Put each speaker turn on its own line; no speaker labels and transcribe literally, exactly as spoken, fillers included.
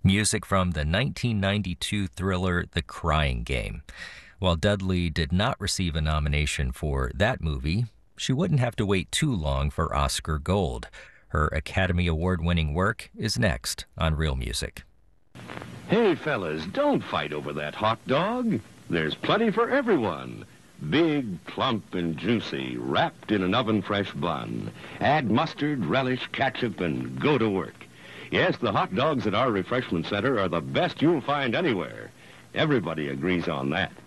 music from the nineteen ninety-two thriller The Crying Game. While Dudley did not receive a nomination for that movie, she wouldn't have to wait too long for Oscar Gold. Her Academy Award-winning work is next on Real Music.
Hey, fellas, don't fight over that hot dog. There's plenty for everyone. Big, plump, and juicy, wrapped in an oven-fresh bun. Add mustard, relish, ketchup, and go to work. Yes, the hot dogs at our refreshment center are the best you'll find anywhere. Everybody agrees on that.